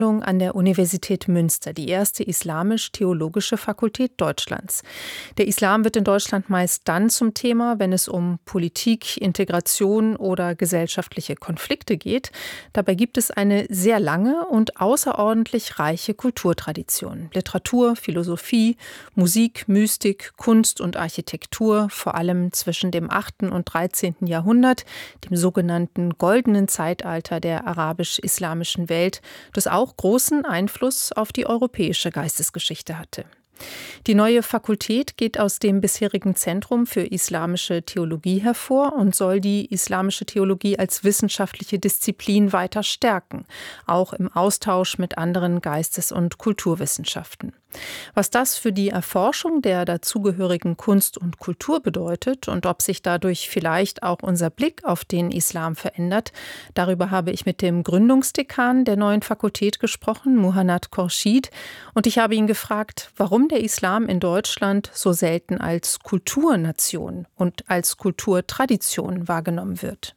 An der Universität Münster, die erste islamisch-theologische Fakultät Deutschlands. Der Islam wird in Deutschland meist dann zum Thema, wenn es um Politik, Integration oder gesellschaftliche Konflikte geht. Dabei gibt es eine sehr lange und außerordentlich reiche Kulturtradition. Literatur, Philosophie, Musik, Mystik, Kunst und Architektur, vor allem zwischen dem 8. und 13. Jahrhundert, dem sogenannten goldenen Zeitalter der arabisch-islamischen Welt, das auch großen Einfluss auf die europäische Geistesgeschichte hatte. Die neue Fakultät geht aus dem bisherigen Zentrum für islamische Theologie hervor und soll die islamische Theologie als wissenschaftliche Disziplin weiter stärken, auch im Austausch mit anderen Geistes- und Kulturwissenschaften. Was das für die Erforschung der dazugehörigen Kunst und Kultur bedeutet und ob sich dadurch vielleicht auch unser Blick auf den Islam verändert, darüber habe ich mit dem Gründungsdekan der neuen Fakultät gesprochen, Muhannad Khorshid, und ich habe ihn gefragt, warum der Islam in Deutschland so selten als Kulturnation und als Kulturtradition wahrgenommen wird.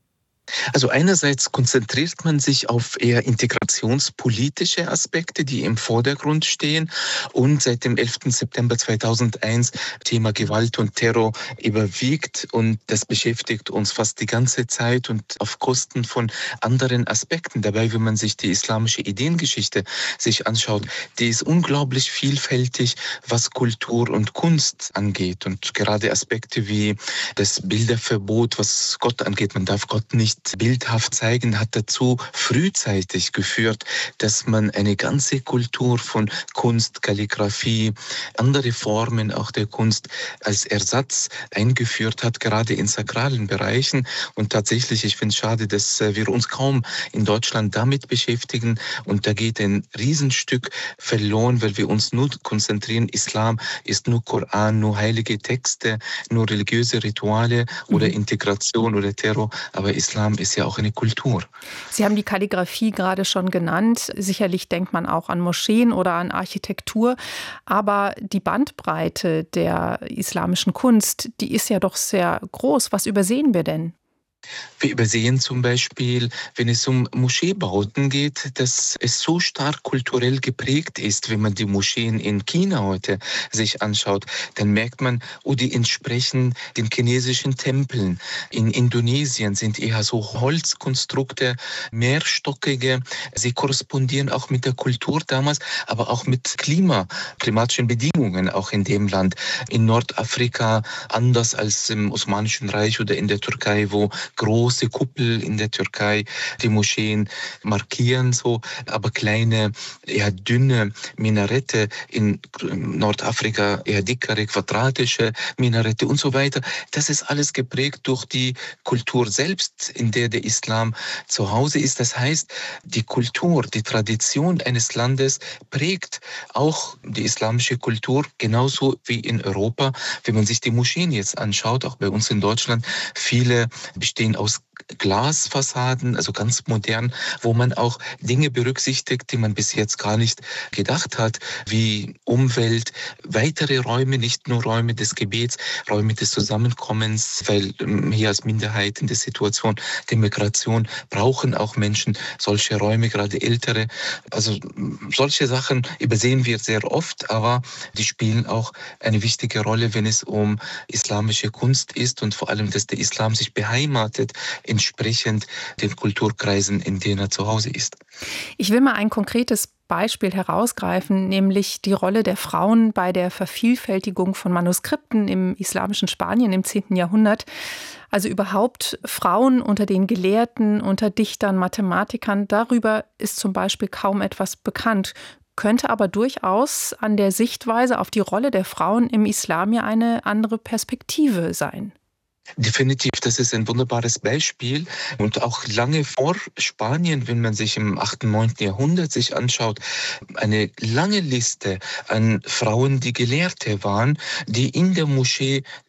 Also einerseits konzentriert man sich auf eher integrationspolitische Aspekte, die im Vordergrund stehen, und seit dem 11. September 2001 Thema Gewalt und Terror überwiegt, und das beschäftigt uns fast die ganze Zeit und auf Kosten von anderen Aspekten. Dabei, wenn man sich die islamische Ideengeschichte sich anschaut, die ist unglaublich vielfältig, was Kultur und Kunst angeht, und gerade Aspekte wie das Bilderverbot, was Gott angeht, man darf Gott nicht bildhaft zeigen, hat dazu frühzeitig geführt, dass man eine ganze Kultur von Kunst, Kalligraphie, andere Formen auch der Kunst als Ersatz eingeführt hat, gerade in sakralen Bereichen. Und tatsächlich, ich finde es schade, dass wir uns kaum in Deutschland damit beschäftigen, und da geht ein Riesenstück verloren, weil wir uns nur konzentrieren, Islam ist nur Koran, nur heilige Texte, nur religiöse Rituale oder Integration oder Terror, aber Islam ist ja auch eine Kultur. Sie haben die Kalligraphie gerade schon genannt. Sicherlich denkt man auch an Moscheen oder an Architektur. Aber die Bandbreite der islamischen Kunst, die ist ja doch sehr groß. Was übersehen wir denn? Wir übersehen zum Beispiel, wenn es um Moscheebauten geht, dass es so stark kulturell geprägt ist. Wenn man die Moscheen in China heute sich anschaut, dann merkt man, die entsprechen den chinesischen Tempeln. In Indonesien sind eher so Holzkonstrukte, mehrstockige. Sie korrespondieren auch mit der Kultur damals, aber auch mit klimatischen Bedingungen auch in dem Land. In Nordafrika anders als im Osmanischen Reich oder in der Türkei, wo große Kuppel in der Türkei die Moscheen markieren, so, aber kleine, eher dünne Minarette, in Nordafrika eher dickere, quadratische Minarette und so weiter. Das ist alles geprägt durch die Kultur selbst, in der der Islam zu Hause ist. Das heißt, die Kultur, die Tradition eines Landes prägt auch die islamische Kultur, genauso wie in Europa. Wenn man sich die Moscheen jetzt anschaut, auch bei uns in Deutschland, viele bestehen aus Glasfassaden, also ganz modern, wo man auch Dinge berücksichtigt, die man bis jetzt gar nicht gedacht hat, wie Umwelt, weitere Räume, nicht nur Räume des Gebets, Räume des Zusammenkommens, weil hier als Minderheit in der Situation der Migration brauchen auch Menschen solche Räume, gerade ältere. Also solche Sachen übersehen wir sehr oft, aber die spielen auch eine wichtige Rolle, wenn es um islamische Kunst ist, und vor allem, dass der Islam sich beheimatet entsprechend den Kulturkreisen, in denen er zu Hause ist. Ich will mal ein konkretes Beispiel herausgreifen, nämlich die Rolle der Frauen bei der Vervielfältigung von Manuskripten im islamischen Spanien im 10. Jahrhundert. Also überhaupt Frauen unter den Gelehrten, unter Dichtern, Mathematikern, darüber ist zum Beispiel kaum etwas bekannt. Könnte aber durchaus an der Sichtweise auf die Rolle der Frauen im Islam ja eine andere Perspektive sein. Definitiv, das ist ein wunderbares Beispiel, und auch lange vor Spanien, wenn man sich im 8., 9. Jahrhundert sich anschaut, eine lange Liste an Frauen, die Gelehrte waren, die in der Moschee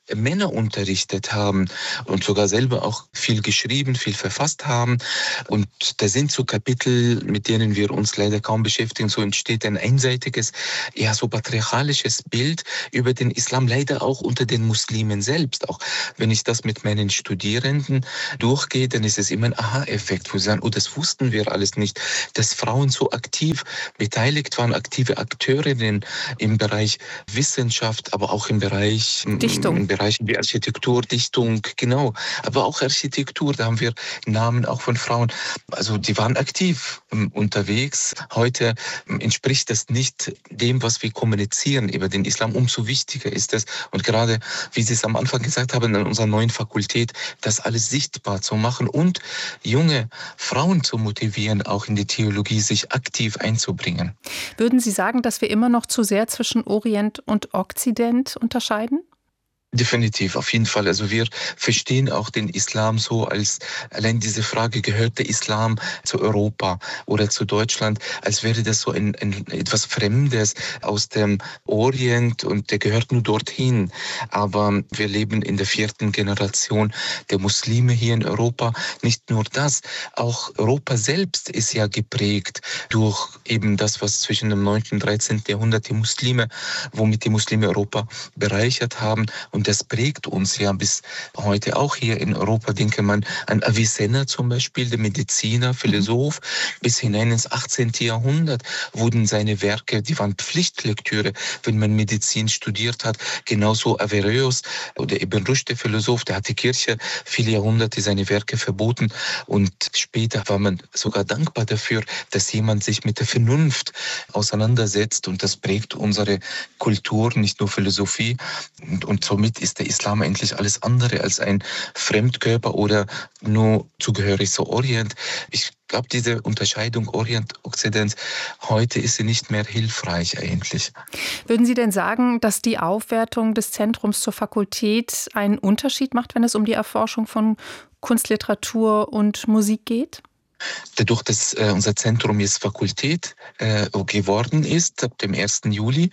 Männer unterrichtet haben und sogar selber auch viel geschrieben, viel verfasst haben. Und da sind so Kapitel, mit denen wir uns leider kaum beschäftigen. So entsteht ein einseitiges, ja, so patriarchalisches Bild über den Islam, leider auch unter den Muslimen selbst. Auch wenn ich das mit meinen Studierenden durchgehe, dann ist es immer ein Aha-Effekt, wo sie sagen, oh, das wussten wir alles nicht, dass Frauen so aktiv beteiligt waren, aktive Akteurinnen im Bereich Wissenschaft, aber auch im Bereich Dichtung. Bereichen wie Architektur, Dichtung, genau. Aber auch Architektur, da haben wir Namen auch von Frauen. Also die waren aktiv unterwegs. Heute entspricht das nicht dem, was wir kommunizieren über den Islam. Umso wichtiger ist es. Und gerade, wie Sie es am Anfang gesagt haben, in unserer neuen Fakultät, das alles sichtbar zu machen und junge Frauen zu motivieren, auch in die Theologie sich aktiv einzubringen. Würden Sie sagen, dass wir immer noch zu sehr zwischen Orient und Okzident unterscheiden? Definitiv, auf jeden Fall. Also wir verstehen auch den Islam so als allein diese Frage, gehört der Islam zu Europa oder zu Deutschland, als wäre das so ein etwas Fremdes aus dem Orient und der gehört nur dorthin. Aber wir leben in der 4. Generation der Muslime hier in Europa. Nicht nur das, auch Europa selbst ist ja geprägt durch eben das, was zwischen dem 9. und 13. Jahrhundert womit die Muslime Europa bereichert haben. Und das prägt uns ja bis heute auch hier in Europa. Denke man an Avicenna zum Beispiel, der Mediziner, Philosoph. Bis hinein ins 18. Jahrhundert wurden seine Werke, die waren Pflichtlektüre, wenn man Medizin studiert hat. Genauso Averroes oder Ibn Rushd, der Philosoph, der hat die Kirche viele Jahrhunderte seine Werke verboten. Und später war man sogar dankbar dafür, dass jemand sich mit der Vernunft auseinandersetzt. Und das prägt unsere Kultur, nicht nur Philosophie. Und somit ist der Islam eigentlich alles andere als ein Fremdkörper oder nur zugehörig zu Orient. Ich glaube, diese Unterscheidung Orient-Okzident, heute ist sie nicht mehr hilfreich eigentlich. Würden Sie denn sagen, dass die Aufwertung des Zentrums zur Fakultät einen Unterschied macht, wenn es um die Erforschung von Kunst, Literatur und Musik geht? Dadurch, dass unser Zentrum jetzt Fakultät geworden ist, ab dem 1. Juli,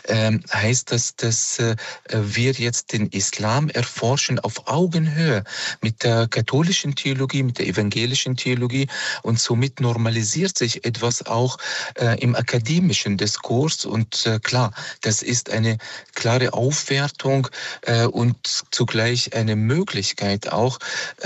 heißt das, dass wir jetzt den Islam erforschen auf Augenhöhe mit der katholischen Theologie, mit der evangelischen Theologie, und somit normalisiert sich etwas auch im akademischen Diskurs. Und klar, das ist eine klare Aufwertung und zugleich eine Möglichkeit auch,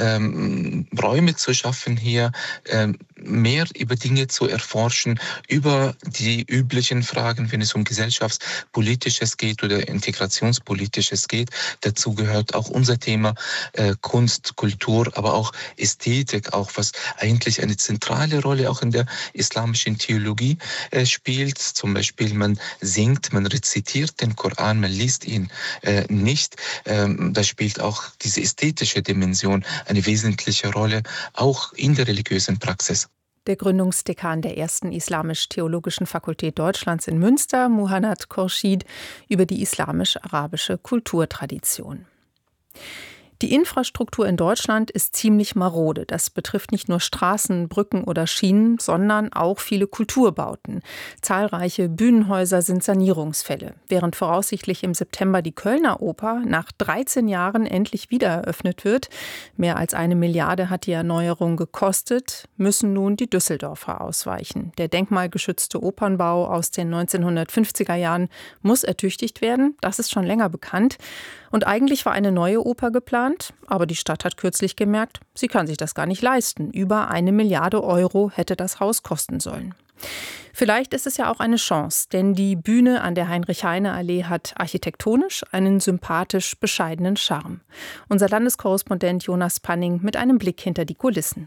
Räume zu schaffen hier, mehr über Dinge zu erforschen, über die üblichen Fragen, wenn es um gesellschaftspolitisches geht oder integrationspolitisches geht. Dazu gehört auch unser Thema Kunst, Kultur, aber auch Ästhetik, auch was eigentlich eine zentrale Rolle auch in der islamischen Theologie spielt. Zum Beispiel man singt, man rezitiert den Koran, man liest ihn nicht. Da spielt auch diese ästhetische Dimension eine wesentliche Rolle, auch in der religiösen Praxis. Der Gründungsdekan der ersten Islamisch-Theologischen Fakultät Deutschlands in Münster, Muhannad Khorshid, über die islamisch-arabische Kulturtradition. Die Infrastruktur in Deutschland ist ziemlich marode. Das betrifft nicht nur Straßen, Brücken oder Schienen, sondern auch viele Kulturbauten. Zahlreiche Bühnenhäuser sind Sanierungsfälle. Während voraussichtlich im September die Kölner Oper nach 13 Jahren endlich wieder eröffnet wird, mehr als 1 Milliarde hat die Erneuerung gekostet, müssen nun die Düsseldorfer ausweichen. Der denkmalgeschützte Opernbau aus den 1950er Jahren muss ertüchtigt werden. Das ist schon länger bekannt. Und eigentlich war eine neue Oper geplant, aber die Stadt hat kürzlich gemerkt, sie kann sich das gar nicht leisten. Über 1 Milliarde Euro hätte das Haus kosten sollen. Vielleicht ist es ja auch eine Chance, denn die Bühne an der Heinrich-Heine-Allee hat architektonisch einen sympathisch bescheidenen Charme. Unser Landeskorrespondent Jonas Panning mit einem Blick hinter die Kulissen.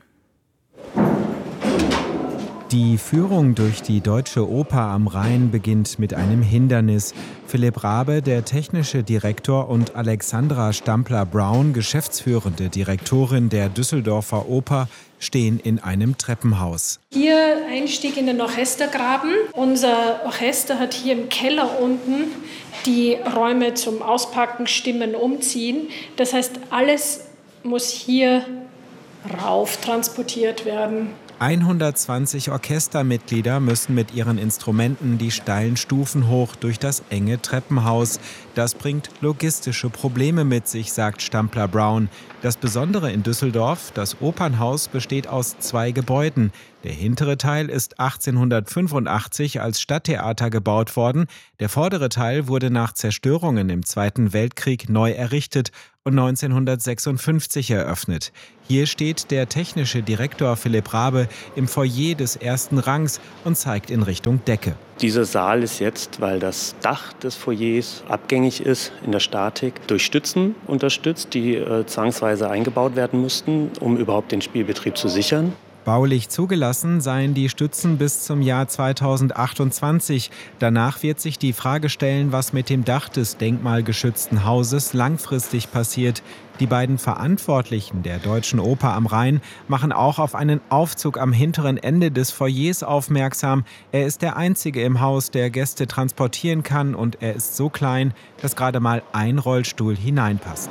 Die Führung durch die Deutsche Oper am Rhein beginnt mit einem Hindernis. Philipp Raabe, der technische Direktor, und Alexandra Stampler-Brown, geschäftsführende Direktorin der Düsseldorfer Oper, stehen in einem Treppenhaus. Hier Einstieg in den Orchestergraben. Unser Orchester hat hier im Keller unten die Räume zum Auspacken, Stimmen, Umziehen. Das heißt, alles muss hier rauf transportiert werden. 120 Orchestermitglieder müssen mit ihren Instrumenten die steilen Stufen hoch durch das enge Treppenhaus. Das bringt logistische Probleme mit sich, sagt Stampler-Brown. Das Besondere in Düsseldorf: das Opernhaus besteht aus 2 Gebäuden. Der hintere Teil ist 1885 als Stadttheater gebaut worden. Der vordere Teil wurde nach Zerstörungen im Zweiten Weltkrieg neu errichtet und 1956 eröffnet. Hier steht der technische Direktor Philipp Raabe im Foyer des ersten Rangs und zeigt in Richtung Decke. Dieser Saal ist jetzt, weil das Dach des Foyers abgängig ist in der Statik, durch Stützen unterstützt, die zwangsweise eingebaut werden mussten, um überhaupt den Spielbetrieb zu sichern. Baulich zugelassen seien die Stützen bis zum Jahr 2028. Danach wird sich die Frage stellen, was mit dem Dach des denkmalgeschützten Hauses langfristig passiert. Die beiden Verantwortlichen der Deutschen Oper am Rhein machen auch auf einen Aufzug am hinteren Ende des Foyers aufmerksam. Er ist der einzige im Haus, der Gäste transportieren kann, und er ist so klein, dass gerade mal ein Rollstuhl hineinpasst.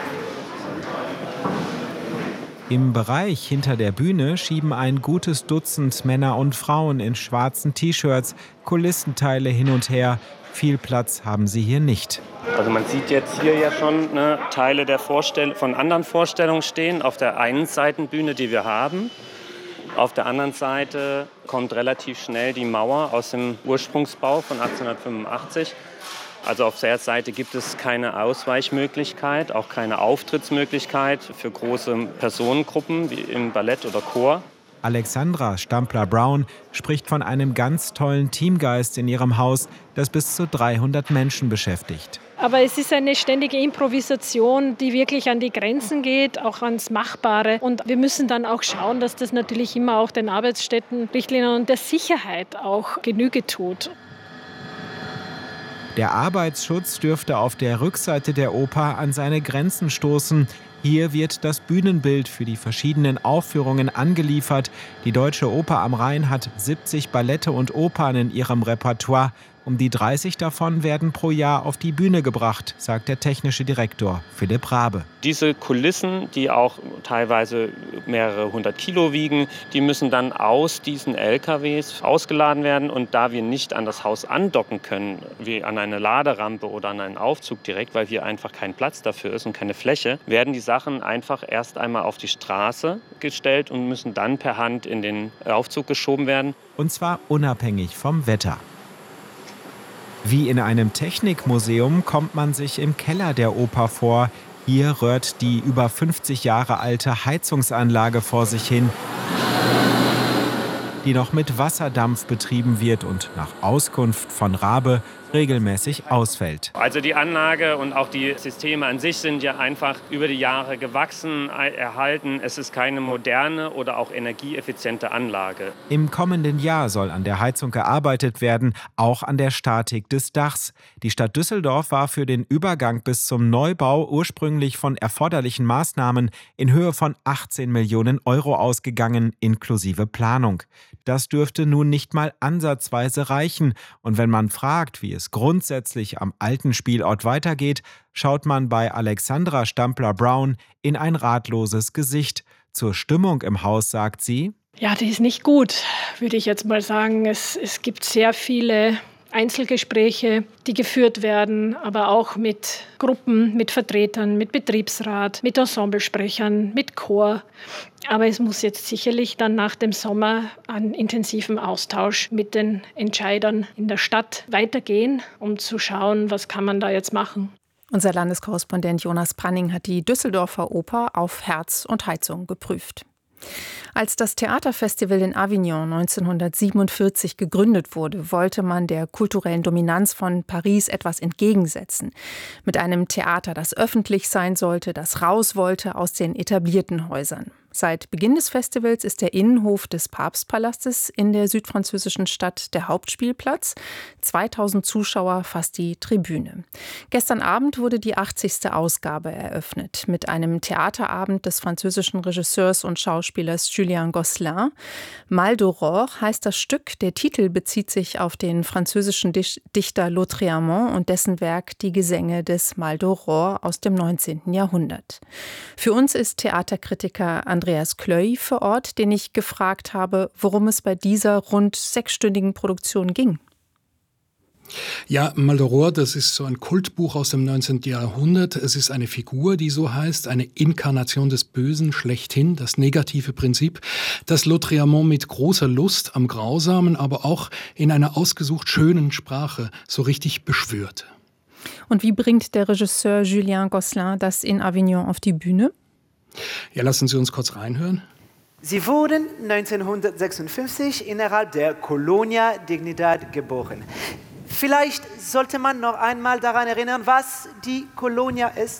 Im Bereich hinter der Bühne schieben ein gutes Dutzend Männer und Frauen in schwarzen T-Shirts Kulissenteile hin und her. Viel Platz haben sie hier nicht. Also man sieht jetzt hier ja schon Teile von anderen Vorstellungen stehen auf der einen Seitenbühne, die wir haben. Auf der anderen Seite kommt relativ schnell die Mauer aus dem Ursprungsbau von 1885. Also auf der Seite gibt es keine Ausweichmöglichkeit, auch keine Auftrittsmöglichkeit für große Personengruppen wie im Ballett oder Chor. Alexandra Stampler-Brown spricht von einem ganz tollen Teamgeist in ihrem Haus, das bis zu 300 Menschen beschäftigt. Aber es ist eine ständige Improvisation, die wirklich an die Grenzen geht, auch ans Machbare. Und wir müssen dann auch schauen, dass das natürlich immer auch den Arbeitsstättenrichtlinien und der Sicherheit auch Genüge tut. Der Arbeitsschutz dürfte auf der Rückseite der Oper an seine Grenzen stoßen. Hier wird das Bühnenbild für die verschiedenen Aufführungen angeliefert. Die Deutsche Oper am Rhein hat 70 Ballette und Opern in ihrem Repertoire. Um die 30 davon werden pro Jahr auf die Bühne gebracht, sagt der technische Direktor Philipp Raabe. Diese Kulissen, die auch teilweise mehrere 100 Kilo wiegen, die müssen dann aus diesen LKWs ausgeladen werden. Und da wir nicht an das Haus andocken können, wie an eine Laderampe oder an einen Aufzug direkt, weil hier einfach kein Platz dafür ist und keine Fläche, werden die Sachen einfach erst einmal auf die Straße gestellt und müssen dann per Hand in den Aufzug geschoben werden. Und zwar unabhängig vom Wetter. Wie in einem Technikmuseum kommt man sich im Keller der Oper vor. Hier röhrt die über 50 Jahre alte Heizungsanlage vor sich hin, die noch mit Wasserdampf betrieben wird und nach Auskunft von Raabe regelmäßig ausfällt. Also die Anlage und auch die Systeme an sich sind ja einfach über die Jahre gewachsen, erhalten. Es ist keine moderne oder auch energieeffiziente Anlage. Im kommenden Jahr soll an der Heizung gearbeitet werden, auch an der Statik des Dachs. Die Stadt Düsseldorf war für den Übergang bis zum Neubau ursprünglich von erforderlichen Maßnahmen in Höhe von 18 Millionen Euro ausgegangen, inklusive Planung. Das dürfte nun nicht mal ansatzweise reichen. Und wenn man fragt, wie es grundsätzlich am alten Spielort weitergeht, schaut man bei Alexandra Stampler-Brown in ein ratloses Gesicht. Zur Stimmung im Haus sagt sie: Ja, die ist nicht gut, würde ich jetzt mal sagen. Es gibt sehr viele Einzelgespräche, die geführt werden, aber auch mit Gruppen, mit Vertretern, mit Betriebsrat, mit Ensemblesprechern, mit Chor. Aber es muss jetzt sicherlich dann nach dem Sommer an intensivem Austausch mit den Entscheidern in der Stadt weitergehen, um zu schauen, was kann man da jetzt machen. Unser Landeskorrespondent Jonas Pranning hat die Düsseldorfer Oper auf Herz und Heizung geprüft. Als das Theaterfestival in Avignon 1947 gegründet wurde, wollte man der kulturellen Dominanz von Paris etwas entgegensetzen. Mit einem Theater, das öffentlich sein sollte, das raus wollte aus den etablierten Häusern. Seit Beginn des Festivals ist der Innenhof des Papstpalastes in der südfranzösischen Stadt der Hauptspielplatz. 2000 Zuschauer fasst die Tribüne. Gestern Abend wurde die 80. Ausgabe eröffnet mit einem Theaterabend des französischen Regisseurs und Schauspielers Julien Gosselin. Mal d'Aurore heißt das Stück. Der Titel bezieht sich auf den französischen Dichter Lautréamont und dessen Werk Die Gesänge des Mal d'Aurore aus dem 19. Jahrhundert. Für uns ist Theaterkritiker André Andreas Klöy vor Ort, den ich gefragt habe, worum es bei dieser rund 6-stündigen Produktion ging. Ja, Maldoror, das ist so ein Kultbuch aus dem 19. Jahrhundert. Es ist eine Figur, die so heißt, eine Inkarnation des Bösen schlechthin, das negative Prinzip, das Lautréamont mit großer Lust am Grausamen, aber auch in einer ausgesucht schönen Sprache so richtig beschwört. Und wie bringt der Regisseur Julien Gosselin das in Avignon auf die Bühne? Ja, lassen Sie uns kurz reinhören. Sie wurden 1956 innerhalb der Colonia Dignidad geboren. Vielleicht sollte man noch einmal daran erinnern, was die Colonia ist.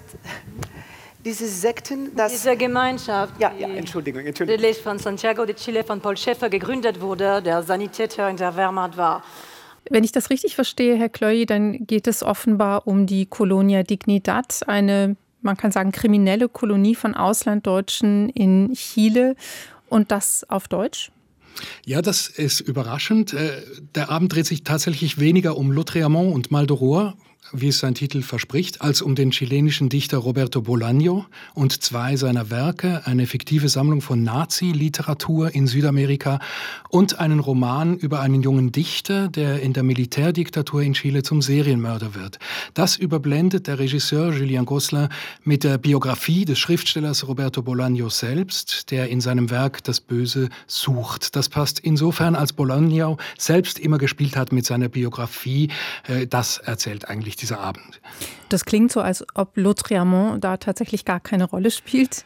Diese Sekten, diese Gemeinschaft, Entschuldigung. Die von Santiago de Chile von Paul Schäfer gegründet wurde, der Sanitäter in der Wehrmacht war. Wenn ich das richtig verstehe, Herr Klöy, dann geht es offenbar um die Colonia Dignidad, eine, man kann sagen, kriminelle Kolonie von Auslanddeutschen in Chile und das auf Deutsch? Ja, das ist überraschend. Der Abend dreht sich tatsächlich weniger um Lautréamont und Maldoror, wie es sein Titel verspricht, als um den chilenischen Dichter Roberto Bolaño und 2 seiner Werke, eine fiktive Sammlung von Nazi-Literatur in Südamerika und einen Roman über einen jungen Dichter, der in der Militärdiktatur in Chile zum Serienmörder wird. Das überblendet der Regisseur Julien Gosselin mit der Biografie des Schriftstellers Roberto Bolaño selbst, der in seinem Werk das Böse sucht. Das passt insofern, als Bolaño selbst immer gespielt hat mit seiner Biografie. Das erzählt eigentlich dieser Abend. Das klingt so, als ob Lautréamont da tatsächlich gar keine Rolle spielt.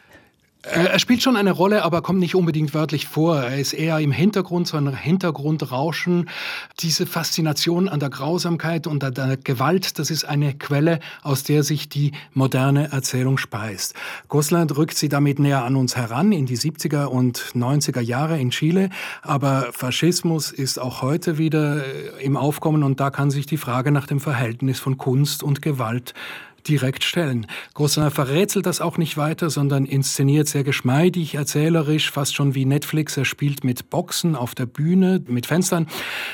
Er spielt schon eine Rolle, aber kommt nicht unbedingt wörtlich vor. Er ist eher im Hintergrund, so ein Hintergrundrauschen. Diese Faszination an der Grausamkeit und an der Gewalt, das ist eine Quelle, aus der sich die moderne Erzählung speist. Gosselin rückt sie damit näher an uns heran, in die 70er und 90er Jahre in Chile. Aber Faschismus ist auch heute wieder im Aufkommen und da kann sich die Frage nach dem Verhältnis von Kunst und Gewalt direkt stellen. Gosselin verrätselt das auch nicht weiter, sondern inszeniert sehr geschmeidig, erzählerisch, fast schon wie Netflix. Er spielt mit Boxen auf der Bühne, mit Fenstern,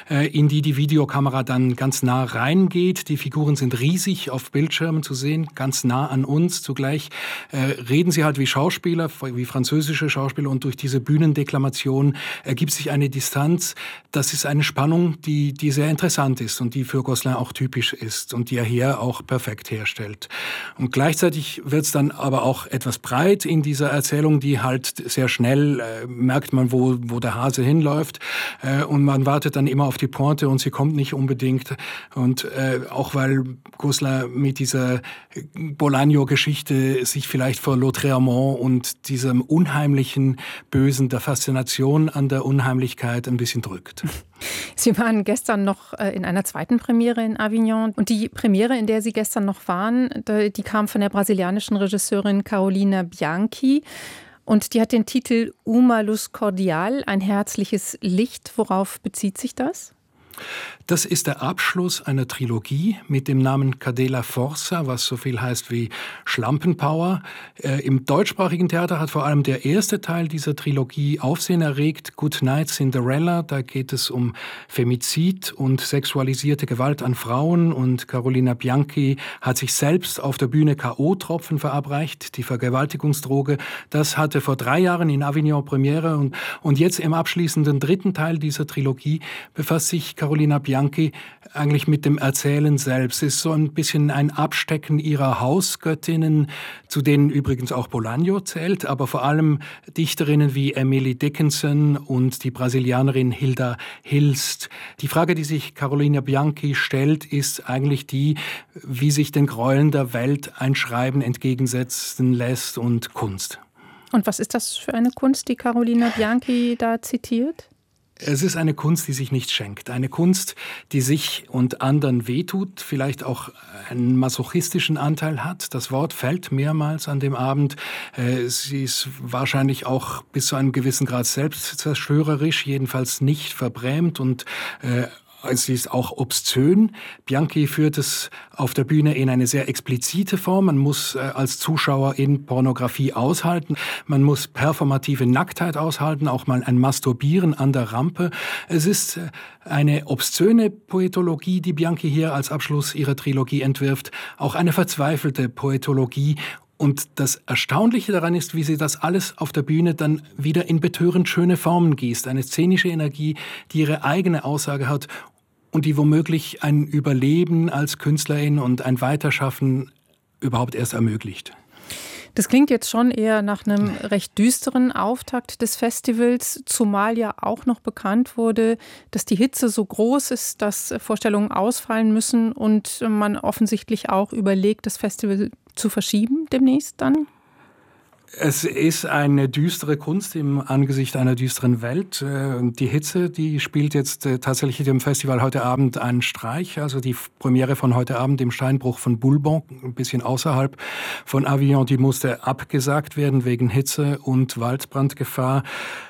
in die Videokamera dann ganz nah reingeht. Die Figuren sind riesig auf Bildschirmen zu sehen, ganz nah an uns. Zugleich reden sie halt wie Schauspieler, wie französische Schauspieler und durch diese Bühnendeklamation ergibt sich eine Distanz. Das ist eine Spannung, die sehr interessant ist und die für Gosselin auch typisch ist und die er hier auch perfekt herstellt. Und gleichzeitig wird es dann aber auch etwas breit in dieser Erzählung, die halt sehr schnell merkt man, wo der Hase hinläuft und man wartet dann immer auf die Pointe und sie kommt nicht unbedingt. Und auch weil Gosselin mit dieser Bolaño-Geschichte sich vielleicht vor Lautréamont und diesem unheimlichen Bösen, der Faszination an der Unheimlichkeit ein bisschen drückt. Sie waren gestern noch in einer zweiten Premiere in Avignon. Und die Premiere, in der Sie gestern noch waren, die kam von der brasilianischen Regisseurin Carolina Bianchi. Und die hat den Titel Uma Luz Cordial, ein herzliches Licht. Worauf bezieht sich das? Das ist der Abschluss einer Trilogie mit dem Namen Cadela Forza, was so viel heißt wie Schlampenpower. Im deutschsprachigen Theater hat vor allem der erste Teil dieser Trilogie Aufsehen erregt. Good Night Cinderella, da geht es um Femizid und sexualisierte Gewalt an Frauen. Und Carolina Bianchi hat sich selbst auf der Bühne K.O.-Tropfen verabreicht, die Vergewaltigungsdroge. Das hatte vor 3 Jahren in Avignon Premiere. Und jetzt im abschließenden 3. Teil dieser Trilogie befasst sich Carolina Bianchi eigentlich mit dem Erzählen selbst. Es ist so ein bisschen ein Abstecken ihrer Hausgöttinnen, zu denen übrigens auch Bolaño zählt, aber vor allem Dichterinnen wie Emily Dickinson und die Brasilianerin Hilda Hilst. Die Frage, die sich Carolina Bianchi stellt, ist eigentlich die, wie sich den Gräueln der Welt ein Schreiben entgegensetzen lässt und Kunst. Und was ist das für eine Kunst, die Carolina Bianchi da zitiert? Es ist eine Kunst, die sich nicht schenkt. Eine Kunst, die sich und anderen wehtut, vielleicht auch einen masochistischen Anteil hat. Das Wort fällt mehrmals an dem Abend. Sie ist wahrscheinlich auch bis zu einem gewissen Grad selbstzerstörerisch, jedenfalls nicht verbrämt und sie ist auch obszön. Bianchi führt es auf der Bühne in eine sehr explizite Form. Man muss als Zuschauer in Pornografie aushalten. Man muss performative Nacktheit aushalten, auch mal ein Masturbieren an der Rampe. Es ist eine obszöne Poetologie, die Bianchi hier als Abschluss ihrer Trilogie entwirft. Auch eine verzweifelte Poetologie. Und das Erstaunliche daran ist, wie sie das alles auf der Bühne dann wieder in betörend schöne Formen gießt. Eine szenische Energie, die ihre eigene Aussage hat und die womöglich ein Überleben als Künstlerin und ein Weiterschaffen überhaupt erst ermöglicht. Das klingt jetzt schon eher nach einem recht düsteren Auftakt des Festivals, zumal ja auch noch bekannt wurde, dass die Hitze so groß ist, dass Vorstellungen ausfallen müssen und man offensichtlich auch überlegt, das Festival zu verschieben demnächst dann? Es ist eine düstere Kunst im Angesicht einer düsteren Welt. Die Hitze, die spielt jetzt tatsächlich dem Festival heute Abend einen Streich. Also die Premiere von heute Abend im Steinbruch von Boulbon, ein bisschen außerhalb von Avignon, die musste abgesagt werden wegen Hitze und Waldbrandgefahr.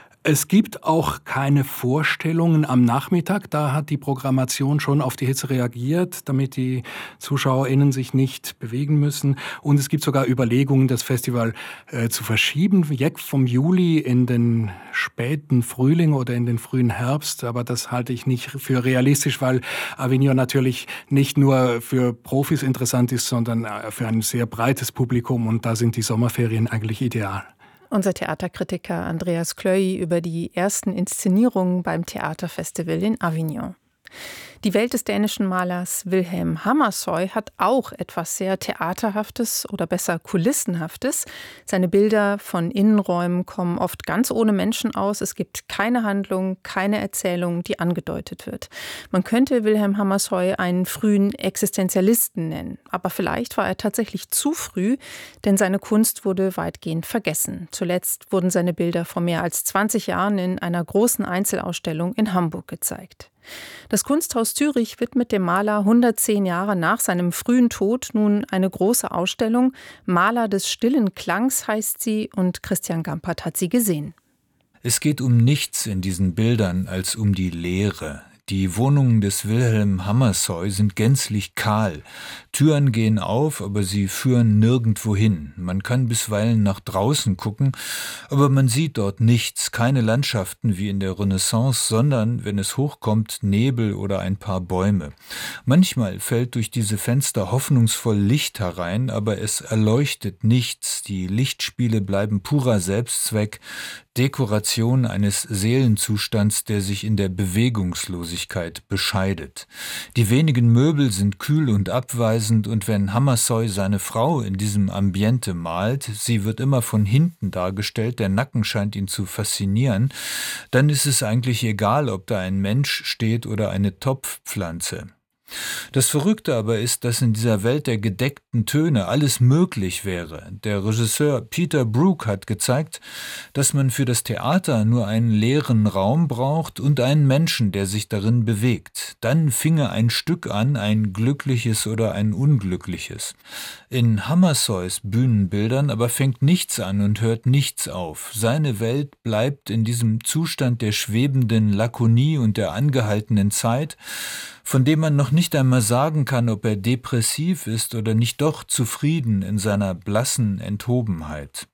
Es gibt auch keine Vorstellungen am Nachmittag. Da hat die Programmation schon auf die Hitze reagiert, damit die ZuschauerInnen sich nicht bewegen müssen. Und es gibt sogar Überlegungen, das Festival zu verschieben, jetzt vom Juli in den späten Frühling oder in den frühen Herbst. Aber das halte ich nicht für realistisch, weil Avignon natürlich nicht nur für Profis interessant ist, sondern für ein sehr breites Publikum. Und da sind die Sommerferien eigentlich ideal. Unser Theaterkritiker Andreas Klöy über die ersten Inszenierungen beim Theaterfestival in Avignon. Die Welt des dänischen Malers Wilhelm Hammershøi hat auch etwas sehr Theaterhaftes oder besser Kulissenhaftes. Seine Bilder von Innenräumen kommen oft ganz ohne Menschen aus. Es gibt keine Handlung, keine Erzählung, die angedeutet wird. Man könnte Wilhelm Hammershøi einen frühen Existenzialisten nennen. Aber vielleicht war er tatsächlich zu früh, denn seine Kunst wurde weitgehend vergessen. Zuletzt wurden seine Bilder vor mehr als 20 Jahren in einer großen Einzelausstellung in Hamburg gezeigt. Das Kunsthaus Zürich widmet dem Maler 110 Jahre nach seinem frühen Tod nun eine große Ausstellung. Maler des stillen Klangs heißt sie und Christian Gampert hat sie gesehen. Es geht um nichts in diesen Bildern als um die Leere. Die Wohnungen des Wilhelm Hammershøi sind gänzlich kahl. Türen gehen auf, aber sie führen nirgendwo hin. Man kann bisweilen nach draußen gucken, aber man sieht dort nichts, keine Landschaften wie in der Renaissance, sondern, wenn es hochkommt, Nebel oder ein paar Bäume. Manchmal fällt durch diese Fenster hoffnungsvoll Licht herein, aber es erleuchtet nichts. Die Lichtspiele bleiben purer Selbstzweck, Dekoration eines Seelenzustands, der sich in der Bewegungslosigkeit bescheidet. Die wenigen Möbel sind kühl und abweisend, und wenn Hammershøi seine Frau in diesem Ambiente malt, sie wird immer von hinten dargestellt, der Nacken scheint ihn zu faszinieren, dann ist es eigentlich egal, ob da ein Mensch steht oder eine Topfpflanze. Das Verrückte aber ist, dass in dieser Welt der gedeckten Töne alles möglich wäre. Der Regisseur Peter Brook hat gezeigt, dass man für das Theater nur einen leeren Raum braucht und einen Menschen, der sich darin bewegt. Dann finge ein Stück an, ein glückliches oder ein unglückliches. In Hammershøis Bühnenbildern aber fängt nichts an und hört nichts auf. Seine Welt bleibt in diesem Zustand der schwebenden Lakonie und der angehaltenen Zeit, von dem man noch nicht einmal sagen kann, ob er depressiv ist oder nicht doch zufrieden in seiner blassen Enthobenheit.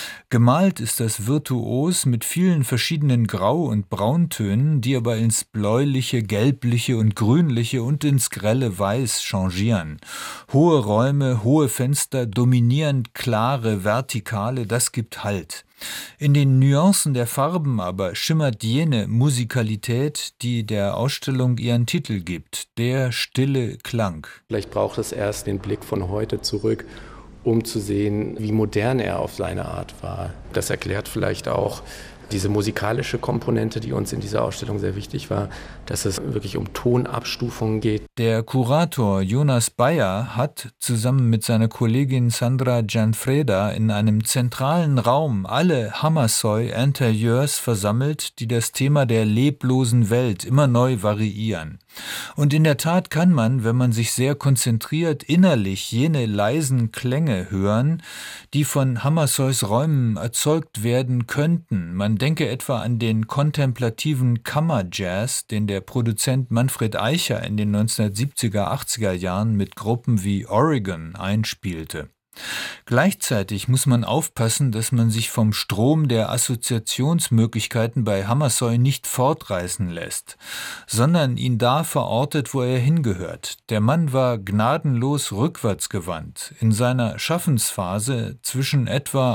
Gemalt ist das virtuos mit vielen verschiedenen Grau- und Brauntönen, die aber ins Bläuliche, Gelbliche und Grünliche und ins grelle Weiß changieren. Hohe Räume, hohe Fenster, dominierend klare, vertikale, das gibt Halt. In den Nuancen der Farben aber schimmert jene Musikalität, die der Ausstellung ihren Titel gibt, der stille Klang. Vielleicht braucht es erst den Blick von heute zurück, um zu sehen, wie modern er auf seine Art war. Das erklärt vielleicht auch diese musikalische Komponente, die uns in dieser Ausstellung sehr wichtig war, dass es wirklich um Tonabstufungen geht. Der Kurator Jonas Bayer hat zusammen mit seiner Kollegin Sandra Gianfreda in einem zentralen Raum alle Hammershøi-Intérieurs versammelt, die das Thema der leblosen Welt immer neu variieren. Und in der Tat kann man, wenn man sich sehr konzentriert, innerlich jene leisen Klänge hören, die von Hammershøis Räumen erzeugt werden könnten. Man denke etwa an den kontemplativen Kammerjazz, den der Produzent Manfred Eicher in den 1970er, 80er Jahren mit Gruppen wie Oregon einspielte. Gleichzeitig muss man aufpassen, dass man sich vom Strom der Assoziationsmöglichkeiten bei Hammershøi nicht fortreißen lässt, sondern ihn da verortet, wo er hingehört. Der Mann war gnadenlos rückwärtsgewandt. In seiner Schaffensphase zwischen etwa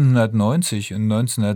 1890 und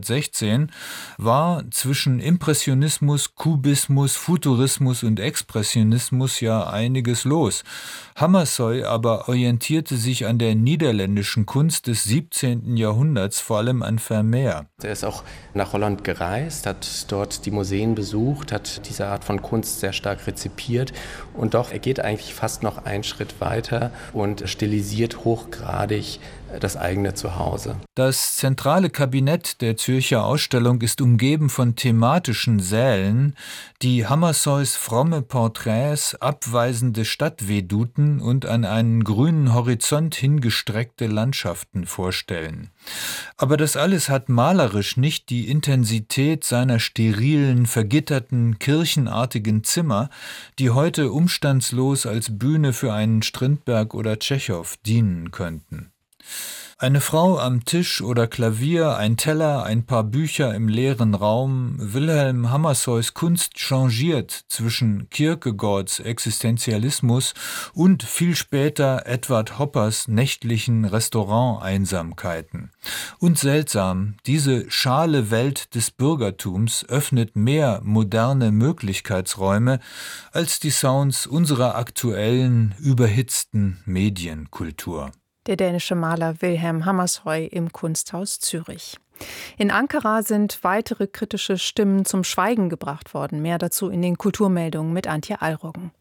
1916 war zwischen Impressionismus, Kubismus, Futurismus und Expressionismus ja einiges los. Hammershøi aber orientierte sich an der niederländischen Kunst des 17. Jahrhunderts, vor allem an Vermeer. Er ist auch nach Holland gereist, hat dort die Museen besucht, hat diese Art von Kunst sehr stark rezipiert und doch, er geht eigentlich fast noch einen Schritt weiter und stilisiert hochgradig das eigene Zuhause. Das zentrale Kabinett der Zürcher Ausstellung ist umgeben von thematischen Sälen, die Hammershøis fromme Porträts, abweisende Stadtveduten und an einen grünen Horizont hingestreckte Landschaften vorstellen. Aber das alles hat malerisch nicht die Intensität seiner sterilen, vergitterten, kirchenartigen Zimmer, die heute umstandslos als Bühne für einen Strindberg oder Tschechow dienen könnten. Eine Frau am Tisch oder Klavier, ein Teller, ein paar Bücher im leeren Raum. Wilhelm Hammershøis Kunst changiert zwischen Kierkegaards Existenzialismus und viel später Edward Hoppers nächtlichen Restauranteinsamkeiten. Und seltsam, diese schale Welt des Bürgertums öffnet mehr moderne Möglichkeitsräume als die Sounds unserer aktuellen, überhitzten Medienkultur. Der dänische Maler Wilhelm Hammershøi im Kunsthaus Zürich. In Ankara sind weitere kritische Stimmen zum Schweigen gebracht worden. Mehr dazu in den Kulturmeldungen mit Antje Allroggen.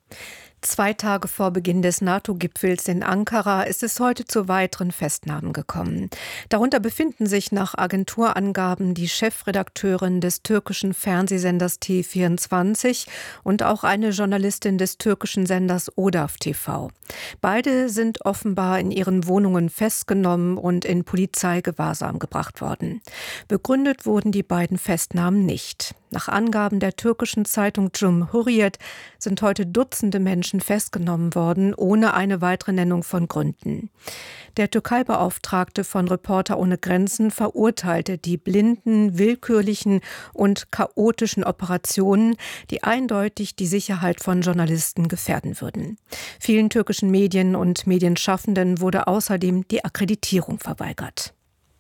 2 Tage vor Beginn des NATO-Gipfels in Ankara ist es heute zu weiteren Festnahmen gekommen. Darunter befinden sich nach Agenturangaben die Chefredakteurin des türkischen Fernsehsenders T24 und auch eine Journalistin des türkischen Senders ODAF TV. Beide sind offenbar in ihren Wohnungen festgenommen und in Polizeigewahrsam gebracht worden. Begründet wurden die beiden Festnahmen nicht. Nach Angaben der türkischen Zeitung Cumhuriyet sind heute Dutzende Menschen festgenommen worden, ohne eine weitere Nennung von Gründen. Der Türkei-Beauftragte von Reporter ohne Grenzen verurteilte die blinden, willkürlichen und chaotischen Operationen, die eindeutig die Sicherheit von Journalisten gefährden würden. Vielen türkischen Medien und Medienschaffenden wurde außerdem die Akkreditierung verweigert.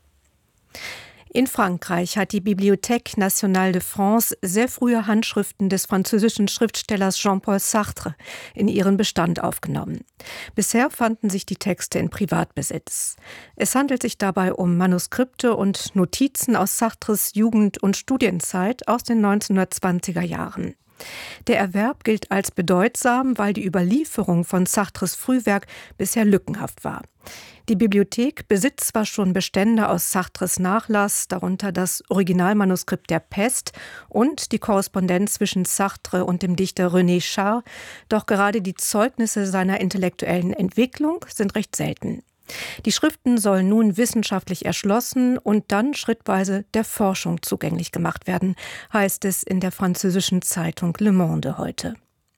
In Frankreich hat die Bibliothèque Nationale de France sehr frühe Handschriften des französischen Schriftstellers Jean-Paul Sartre in ihren Bestand aufgenommen. Bisher fanden sich die Texte in Privatbesitz. Es handelt sich dabei um Manuskripte und Notizen aus Sartres Jugend- und Studienzeit aus den 1920er Jahren. Der Erwerb gilt als bedeutsam, weil die Überlieferung von Sartres Frühwerk bisher lückenhaft war. Die Bibliothek besitzt zwar schon Bestände aus Sartres Nachlass, darunter das Originalmanuskript der Pest und die Korrespondenz zwischen Sartre und dem Dichter René Char, doch gerade die Zeugnisse seiner intellektuellen Entwicklung sind recht selten. Die Schriften sollen nun wissenschaftlich erschlossen und dann schrittweise der Forschung zugänglich gemacht werden, heißt es in der französischen Zeitung Le Monde heute.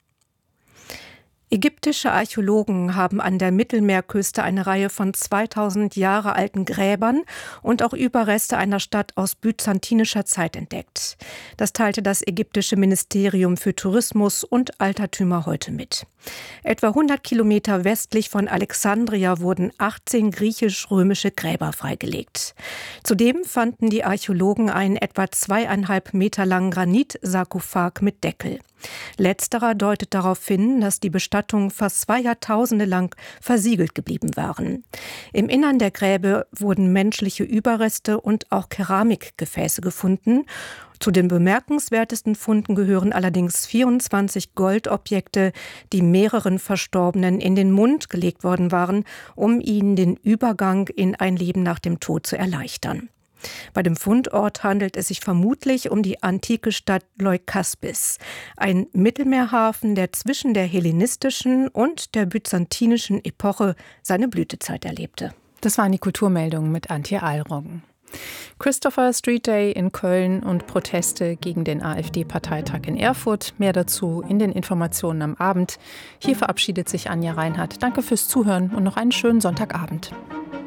Ägyptische Archäologen haben an der Mittelmeerküste eine Reihe von 2000 Jahre alten Gräbern und auch Überreste einer Stadt aus byzantinischer Zeit entdeckt. Das teilte das ägyptische Ministerium für Tourismus und Altertümer heute mit. Etwa 100 Kilometer westlich von Alexandria wurden 18 griechisch-römische Gräber freigelegt. Zudem fanden die Archäologen einen etwa 2,5 Meter langen Granitsarkophag mit Deckel. Letzterer deutet darauf hin, dass die Bestattungen fast 2 Jahrtausende lang versiegelt geblieben waren. Im Innern der Gräber wurden menschliche Überreste und auch Keramikgefäße gefunden. Zu den bemerkenswertesten Funden gehören allerdings 24 Goldobjekte, die mehreren Verstorbenen in den Mund gelegt worden waren, um ihnen den Übergang in ein Leben nach dem Tod zu erleichtern. Bei dem Fundort handelt es sich vermutlich um die antike Stadt Leukaspis, ein Mittelmeerhafen, der zwischen der hellenistischen und der byzantinischen Epoche seine Blütezeit erlebte. Das waren die Kulturmeldungen mit Antje Allroggen. Christopher Street Day in Köln und Proteste gegen den AfD-Parteitag in Erfurt. Mehr dazu in den Informationen am Abend. Hier verabschiedet sich Anja Reinhardt. Danke fürs Zuhören und noch einen schönen Sonntagabend.